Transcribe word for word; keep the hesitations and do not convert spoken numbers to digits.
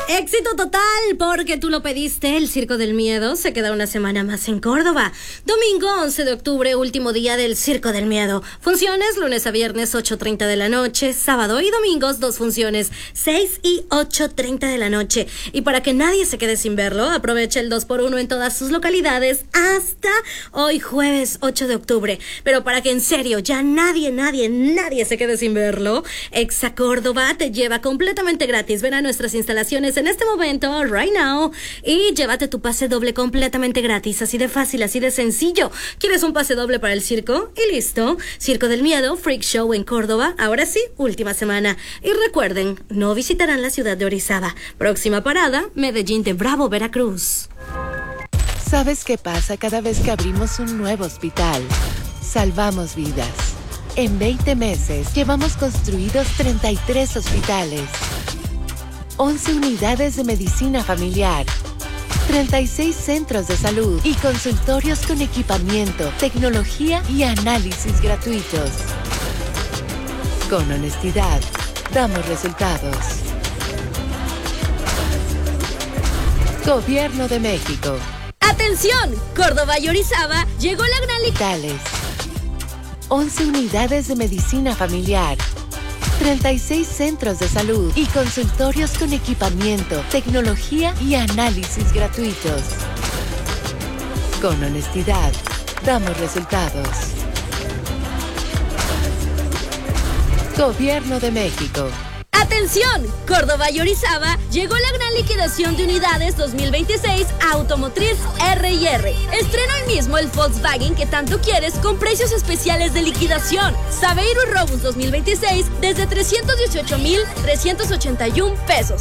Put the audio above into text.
Éxito total, porque tú lo pediste. El Circo del Miedo se queda una semana más en Córdoba. Domingo once de octubre, último día del Circo del Miedo. Funciones lunes a viernes ocho treinta de la noche, sábado y domingos dos funciones, seis y ocho treinta de la noche. Y para que nadie se quede sin verlo, aprovecha el dos por uno en todas sus localidades hasta hoy jueves ocho de octubre. Pero para que en serio ya nadie, nadie, nadie se quede sin verlo, Exa Córdoba te lleva completamente gratis. Ven a nuestras instalaciones en este momento, right now, y llévate tu pase doble completamente gratis, así de fácil, así de sencillo. ¿Quieres un pase doble para el circo? Y listo. Circo del Miedo, Freak Show en Córdoba, ahora sí, última semana. Y recuerden, no visitarán la ciudad de Orizaba. Próxima parada, Medellín de Bravo, Veracruz. ¿Sabes qué pasa cada vez que abrimos un nuevo hospital? Salvamos vidas. En veinte meses llevamos construidos treinta y tres hospitales, once unidades de medicina familiar, treinta y seis centros de salud y consultorios con equipamiento, tecnología y análisis gratuitos. Con honestidad, damos resultados. Gobierno de México. ¡Atención! Córdoba y Orizaba llegó la gran Hospitales, once unidades de medicina familiar, treinta y seis centros de salud y consultorios con equipamiento, tecnología y análisis gratuitos. Con honestidad, damos resultados. Gobierno de México. ¡Atención! Córdoba y Orizaba llegó la gran liquidación de unidades dos mil veintiséis Automotriz R y R. Estrena hoy mismo el Volkswagen que tanto quieres con precios especiales de liquidación. Saveiro Robus dos mil veintiséis desde trescientos dieciocho mil trescientos ochenta y uno pesos.